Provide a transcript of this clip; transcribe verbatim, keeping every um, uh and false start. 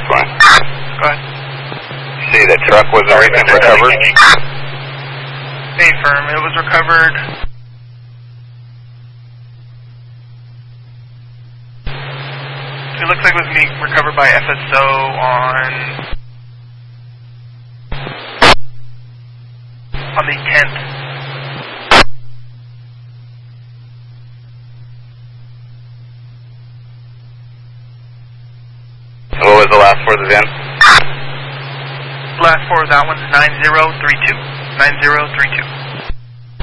fine. Go ahead. See, the truck was everything recovered? Stay firm. It was recovered. It looks like it was being recovered by F S O on on the tenth. What was the last four of the V I N? Last four of that one's nine zero three two. nine zero three two.